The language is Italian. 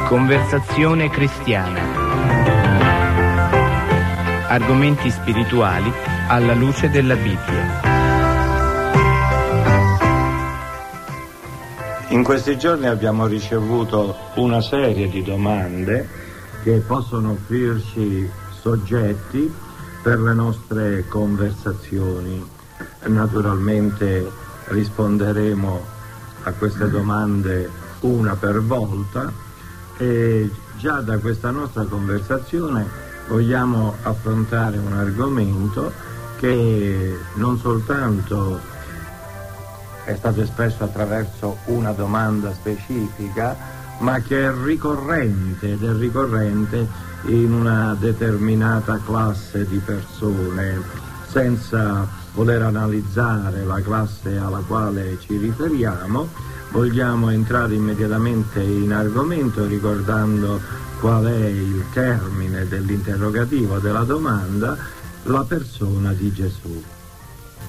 Conversazione cristiana. Argomenti spirituali alla luce della Bibbia. In questi giorni abbiamo ricevuto una serie di domande che possono offrirci soggetti per le nostre conversazioni. Naturalmente risponderemo a queste domande una per volta e già da questa nostra conversazione vogliamo affrontare un argomento che non soltanto è stato espresso attraverso una domanda specifica, ma che è ricorrente ed è ricorrente in una determinata classe di persone, senza voler analizzare la classe alla quale ci riferiamo. Vogliamo entrare immediatamente in argomento ricordando qual è il termine dell'interrogativo della domanda: la persona di Gesù.